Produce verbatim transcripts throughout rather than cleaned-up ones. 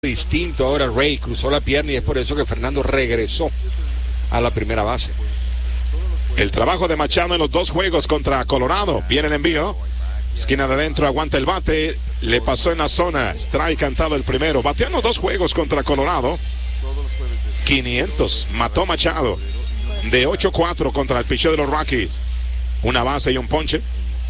distinto. Ahora Ray cruzó la pierna y es por eso que Fernando regresó a la primera base. El trabajo de Machado en los dos juegos contra Colorado. Viene el envío. Esquina de adentro, aguanta el bate. Le pasó en la zona. Strike cantado el primero. Bateó en los dos juegos contra Colorado. quinientos. Mató Machado. De ocho cuatro contra el picheo de los Rockies. Una base y un ponche.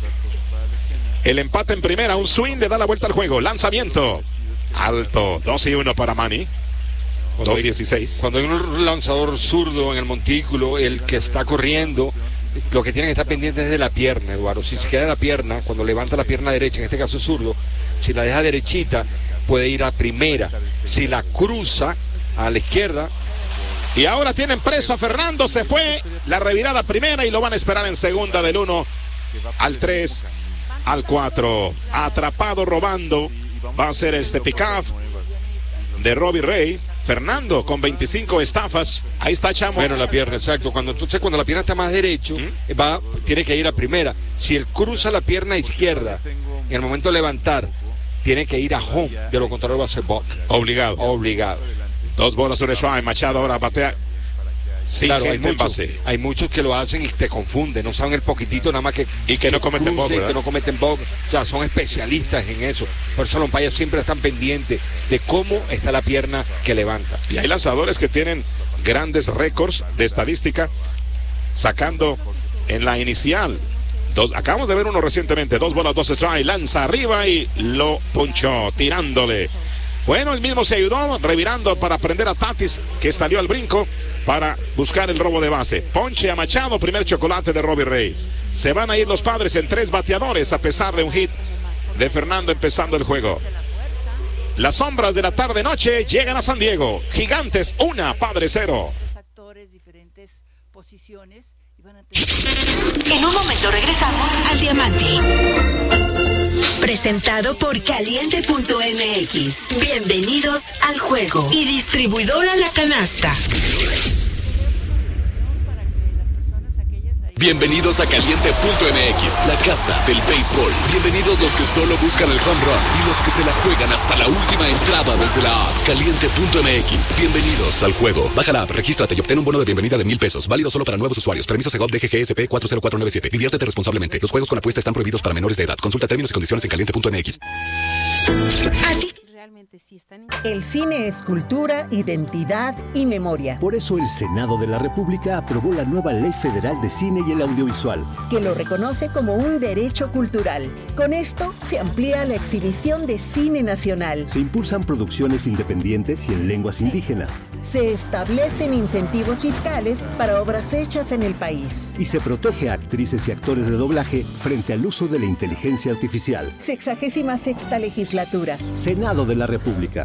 El empate en primera. Un swing le da la vuelta al juego. Lanzamiento. Alto. dos y uno para Manny. dos dieciséis. Cuando hay un lanzador zurdo en el montículo, el que está corriendo, lo que tiene que estar pendiente es de la pierna, Eduardo. Si se queda la pierna, cuando levanta la pierna derecha, en este caso zurdo, si la deja derechita, puede ir a primera. Si la cruza a la izquierda. Y ahora tienen preso a Fernando. Se fue la revirada primera y lo van a esperar en segunda del uno al tres al cuatro. Atrapado robando. Va a ser este pick-off de Robbie Ray. Fernando con veinticinco estafas. Ahí está Chamo. Bueno, la pierna, exacto. Cuando, entonces, cuando la pierna está más derecho, ¿Mm? va, tiene que ir a primera. Si él cruza la pierna izquierda, en el momento de levantar, tiene que ir a home. De lo contrario va a ser walk. Obligado. Obligado. Dos bolas, un strike. Machado ahora batea. Sí, claro, hay muchos, base. hay muchos que lo hacen y te confunden, no saben el poquitito nada más que y que, que no cometen bug, que no cometen bug, o sea, son especialistas en eso. Por eso los umpires siempre están pendientes de cómo está la pierna que levanta. Y hay lanzadores que tienen grandes récords de estadística sacando en la inicial. Dos, acabamos de ver uno recientemente, dos bolas, dos strikes, lanza arriba y lo punchó, tirándole. Bueno, él mismo se ayudó, revirando para prender a Tatis, que salió al brinco para buscar el robo de base. Ponche a Machado, primer chocolate de Robbie Reyes. Se van a ir los Padres en tres bateadores a pesar de un hit de Fernando empezando el juego. Las sombras de la tarde-noche llegan a San Diego. Gigantes una, Padres cero. Actores, diferentes posiciones. En un momento regresamos al Diamante. Presentado por Caliente punto M X. Bienvenidos al juego. Y distribuidora La Canasta. Bienvenidos a Caliente punto M X, la casa del béisbol. Bienvenidos los que solo buscan el home run y los que se la juegan hasta la última entrada desde la app. Caliente punto M X, bienvenidos al juego. Baja la app, regístrate y obtén un bono de bienvenida de mil pesos, válido solo para nuevos usuarios. Permiso Segov D G G S P cuatro cero cuatro nueve siete. Diviértete responsablemente. Los juegos con apuesta están prohibidos para menores de edad. Consulta términos y condiciones en Caliente punto M X. A ti. El cine es cultura, identidad y memoria. Por eso el Senado de la República aprobó la nueva Ley Federal de Cine y el Audiovisual, que lo reconoce como un derecho cultural. Con esto se amplía la exhibición de cine nacional. Se impulsan producciones independientes y en lenguas indígenas. Se establecen incentivos fiscales para obras hechas en el país. Y se protege a actrices y actores de doblaje frente al uso de la inteligencia artificial. Sexagésima sexta legislatura. Senado de la República.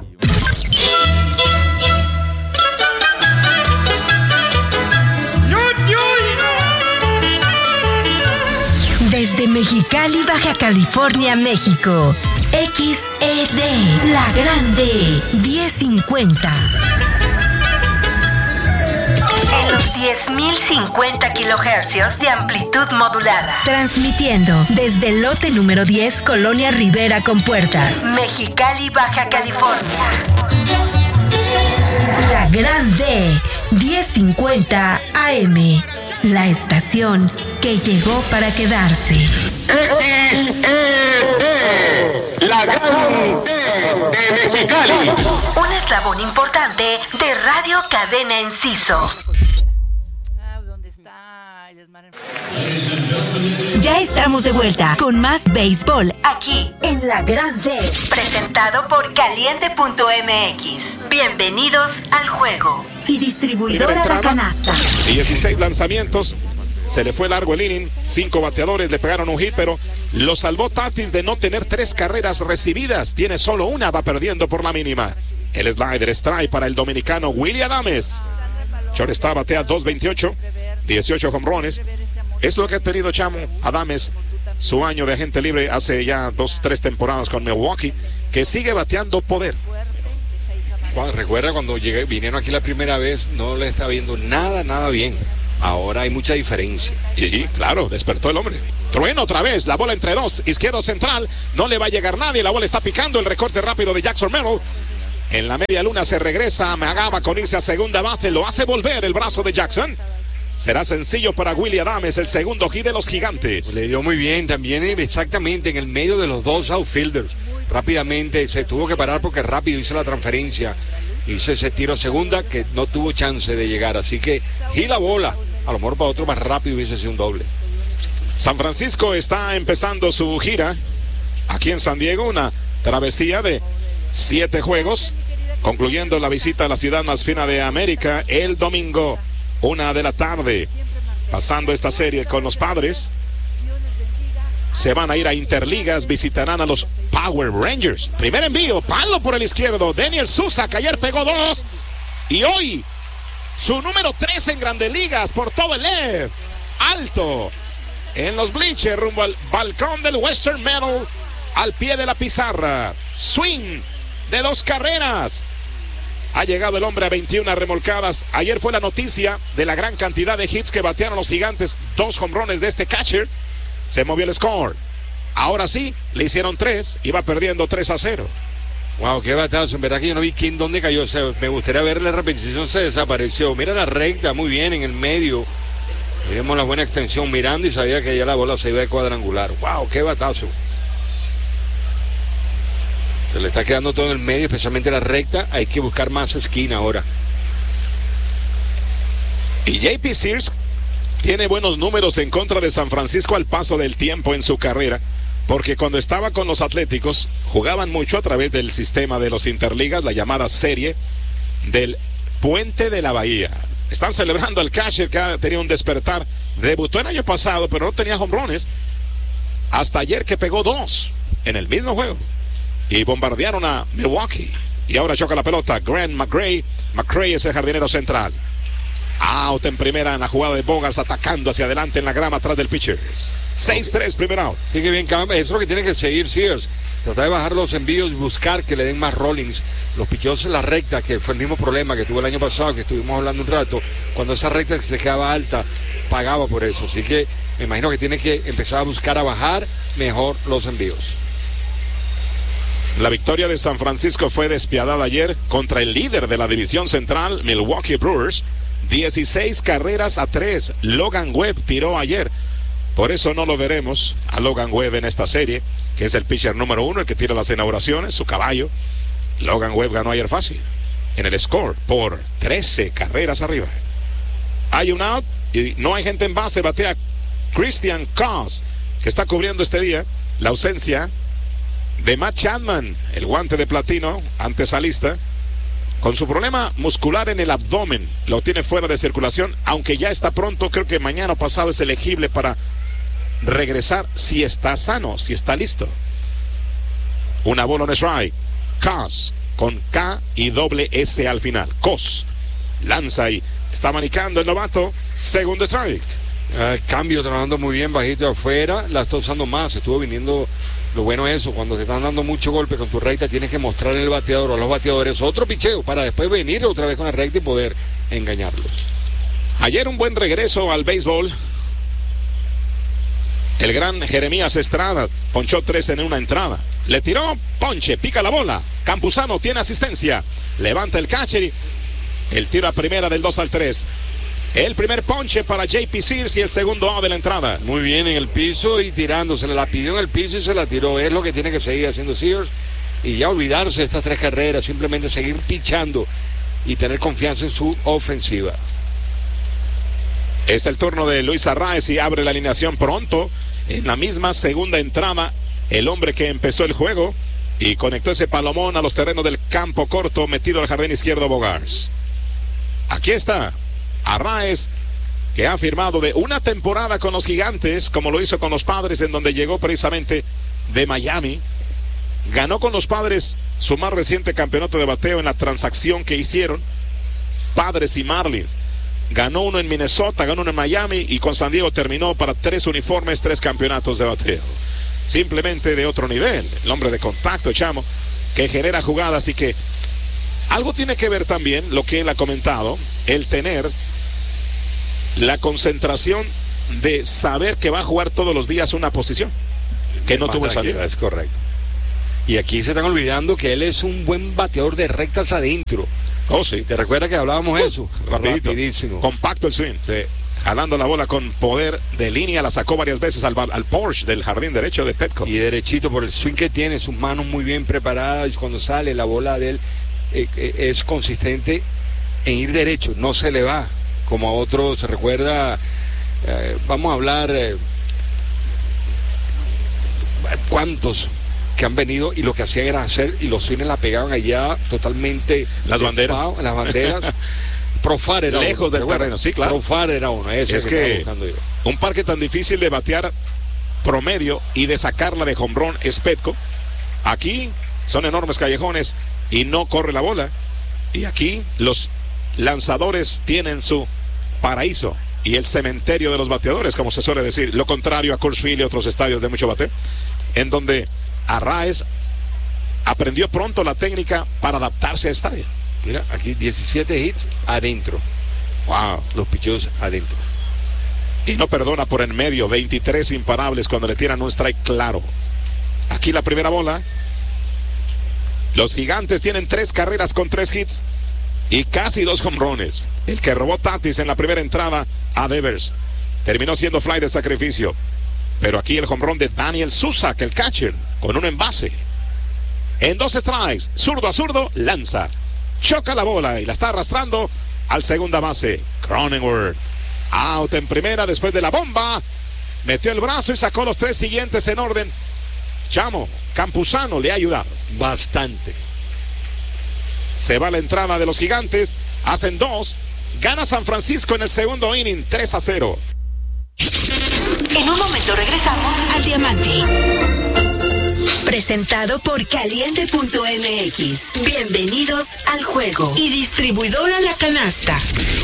Desde Mexicali, Baja California, México. X E D, La Grande, diez cincuenta. En los diez mil cincuenta kilohercios de amplitud modulada. Transmitiendo desde el lote número diez, Colonia Rivera con Puertas. Mexicali, Baja California. La Grande, diez cincuenta A M. La estación que llegó para quedarse. X E D, La Grande de Mexicali. Un eslabón importante de Radio Cadena Enciso. Ya estamos de vuelta con más béisbol aquí en La Grande. Presentado por Caliente punto M X. Bienvenidos al juego. Y distribuidora La Canasta. dieciséis lanzamientos. Se le fue largo el inning. Cinco bateadores le pegaron un hit, pero lo salvó Tatis de no tener tres carreras recibidas. Tiene solo una, va perdiendo por la mínima. El slider strike para el dominicano Willy Adames. Shortstop batea dos veintiocho, dieciocho jonrones. Es lo que ha tenido Chamo Adames, su año de agente libre hace ya dos, tres temporadas con Milwaukee, que sigue bateando poder. Juan, recuerda cuando llegué, vinieron aquí la primera vez, no le estaba viendo nada, nada bien. Ahora hay mucha diferencia. Y, y claro, despertó el hombre. Trueno otra vez, la bola entre dos, izquierdo central, no le va a llegar nadie, la bola está picando, el recorte rápido de Jackson Merrill. En la media luna se regresa, Agaba con irse a segunda base, lo hace volver el brazo de Jackson. Será sencillo para Willy Adames, el segundo hit de los Gigantes. Le dio muy bien, también exactamente en el medio de los dos outfielders. Rápidamente se tuvo que parar porque rápido hizo la transferencia. Hizo ese tiro a segunda que no tuvo chance de llegar. Así que y la bola, a lo mejor para otro más rápido hubiese sido un doble. San Francisco está empezando su gira aquí en San Diego, una travesía de siete juegos, concluyendo la visita a la ciudad más fina de América el domingo. Una de la tarde, pasando esta serie con los Padres. Se van a ir a Interligas, visitarán a los Power Rangers. Primer envío, palo por el izquierdo. Daniel Sousa, que ayer pegó dos. Y hoy, su número tres en Grandes Ligas por todo el left. Alto, en los bleachers, rumbo al balcón del Western Metal, al pie de la pizarra. Swing de dos carreras. Ha llegado el hombre a veintiuna remolcadas. Ayer fue la noticia de la gran cantidad de hits que batearon los Gigantes. Dos jonrones de este catcher. Se movió el score. Ahora sí, le hicieron tres. Iba perdiendo tres a cero. Wow, qué batazo. En verdad que yo no vi quién dónde cayó. O sea, me gustaría ver la repetición. Se desapareció. Mira la recta, muy bien en el medio. Vimos la buena extensión mirando y sabía que ya la bola se iba a cuadrangular. Wow, qué batazo. Se le está quedando todo en el medio, especialmente la recta. Hay que buscar más esquina ahora. Y J P Sears tiene buenos números en contra de San Francisco al paso del tiempo en su carrera, porque cuando estaba con los Atléticos jugaban mucho a través del sistema de los Interligas, la llamada serie del Puente de la Bahía. Están celebrando al catcher que ha tenido un despertar. Debutó el año pasado, pero no tenía jonrones hasta ayer, que pegó dos en el mismo juego. Y bombardearon a Milwaukee. Y ahora choca la pelota Grant McRae. McRae es el jardinero central. Out en primera en la jugada de Bogaerts, atacando hacia adelante en la grama atrás del pitcher. seis tres, primer out. Sigue bien, eso es lo que tiene que seguir Sears. Tratar de bajar los envíos y buscar que le den más rollings. Los picheos en la recta, que fue el mismo problema que tuvo el año pasado, que estuvimos hablando un rato. Cuando esa recta se quedaba alta, pagaba por eso. Así que me imagino que tiene que empezar a buscar a bajar mejor los envíos. La victoria de San Francisco fue despiadada ayer contra el líder de la división central, Milwaukee Brewers. dieciséis carreras a tres. Logan Webb tiró ayer. Por eso no lo veremos a Logan Webb en esta serie, que es el pitcher número uno, el que tira las inauguraciones, su caballo. Logan Webb ganó ayer fácil en el score por trece carreras arriba. Hay un out y no hay gente en base. Batea Christian Cos, que está cubriendo este día la ausencia de Matt Chapman, el guante de platino, antesalista, con su problema muscular en el abdomen. Lo tiene fuera de circulación, aunque ya está pronto. Creo que mañana o pasado es elegible para regresar si está sano, si está listo. Una bola en strike. Cos, con K y doble S al final. Cos lanza y está manicando el novato. Segundo strike. Uh, cambio, trabajando muy bien bajito de afuera. La está usando más. Estuvo viniendo. Lo bueno es eso, cuando te están dando mucho golpe con tu recta, tienes que mostrar el bateador o a los bateadores otro picheo para después venir otra vez con la recta y poder engañarlos. Ayer un buen regreso al béisbol. El gran Jeremías Estrada ponchó tres en una entrada. Le tiró ponche, pica la bola. Campuzano tiene asistencia. Levanta el catcher y el tiro a primera del dos al tres. El primer ponche para J P Sears y el segundo out de la entrada. Muy bien en el piso y tirándose. La pidió en el piso y se la tiró. Es lo que tiene que seguir haciendo Sears. Y ya olvidarse de estas tres carreras. Simplemente seguir pichando y tener confianza en su ofensiva. Es el turno de Luis Arraez y abre la alineación pronto. En la misma segunda entrada, el hombre que empezó el juego y conectó ese palomón a los terrenos del campo corto, metido al jardín izquierdo Bogaerts. Aquí está Arraez, que ha firmado de una temporada con los Gigantes, como lo hizo con los Padres, en donde llegó precisamente de Miami. Ganó con los Padres su más reciente campeonato de bateo en la transacción que hicieron Padres y Marlins. Ganó uno en Minnesota, ganó uno en Miami y con San Diego terminó para tres uniformes, tres campeonatos de bateo. Simplemente de otro nivel. El hombre de contacto, chamo, que genera jugadas y que algo tiene que ver también, lo que él ha comentado, el tener la concentración de saber que va a jugar todos los días una posición que no tuvo en San Diego. Es correcto. Y aquí se están olvidando que él es un buen bateador de rectas adentro. Oh, sí. ¿Te recuerdas que hablábamos de eso? Uh, rapidito. Rapidísimo. Compacto el swing. Sí. Jalando la bola con poder de línea, la sacó varias veces al, al Porsche del jardín derecho de Petco. Y derechito por el swing que tiene, sus manos muy bien preparadas, y cuando sale la bola de él eh, eh, es consistente en ir derecho, no se le va, como a otros, se recuerda, eh, vamos a hablar, eh, cuántos que han venido y lo que hacían era hacer, y los swings la pegaban allá totalmente. Las banderas. Desfado, las banderas. Profar era lejos uno, del terreno, sí, claro. Profar era uno, eso es que, que un parque tan difícil de batear promedio y de sacarla de jonrón es Petco. Aquí son enormes callejones y no corre la bola. Y aquí los lanzadores tienen su paraíso y el cementerio de los bateadores, como se suele decir. Lo contrario a Coors Field y otros estadios de mucho bate, en donde Arraez aprendió pronto la técnica para adaptarse a estadio. Mira, aquí diecisiete hits adentro. Wow. Los picheos adentro. Y no perdona por en medio, veintitrés imparables cuando le tiran un strike claro. Aquí la primera bola. Los Gigantes tienen tres carreras con tres hits y casi dos jonrones. El que robó Tatis en la primera entrada a Devers terminó siendo fly de sacrificio. Pero aquí el jonrón de Daniel Susak, el catcher, con un envase. En dos strikes, zurdo a zurdo, lanza. Choca la bola y la está arrastrando al segunda base. Cronenworth. Out en primera después de la bomba. Metió el brazo y sacó los tres siguientes en orden. Chamo Campuzano le ha ayudado bastante. Se va la entrada de los Gigantes. Hacen dos. Gana San Francisco en el segundo inning, tres a cero. En un momento regresamos al Diamante. Presentado por Caliente punto M X. Bienvenidos al juego. Y distribuidora La Canasta.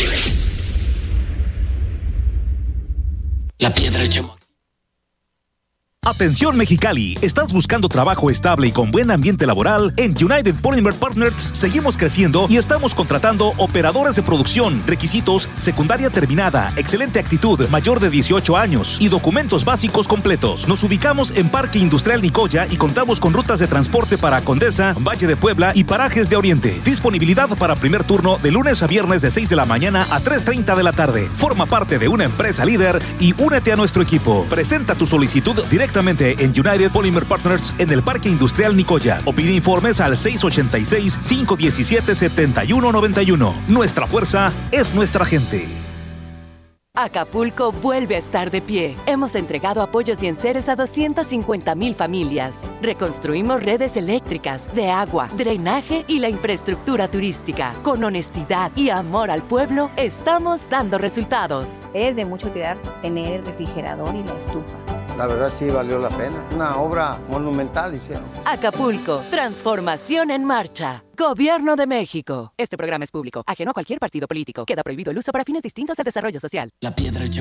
La Piedra Chamoy. Atención Mexicali, ¿estás buscando trabajo estable y con buen ambiente laboral? En United Polymer Partners seguimos creciendo y estamos contratando operadores de producción. Requisitos: secundaria terminada, excelente actitud, mayor de dieciocho años y documentos básicos completos. Nos ubicamos en Parque Industrial Nicoya y contamos con rutas de transporte para Condesa, Valle de Puebla y Parajes de Oriente. Disponibilidad para primer turno de lunes a viernes de seis de la mañana a tres treinta de la tarde. Forma parte de una empresa líder y únete a nuestro equipo. Presenta tu solicitud directamente en United Polymer Partners en el Parque Industrial Nicoya o pide informes al seis ochenta y seis, cinco diecisiete, setenta y uno noventa y uno. Nuestra fuerza es nuestra gente. Acapulco vuelve a estar de pie. Hemos entregado apoyos y enseres a doscientas cincuenta mil familias. Reconstruimos redes eléctricas, de agua, drenaje y la infraestructura turística. Con honestidad y amor al pueblo, estamos dando resultados. Es de mucho cuidar tener el refrigerador y la estufa. La verdad sí valió la pena. Una obra monumental hicieron. Acapulco, transformación en marcha. Gobierno de México. Este programa es público, ajeno a cualquier partido político. Queda prohibido el uso para fines distintos al desarrollo social. La Piedra Chamoy.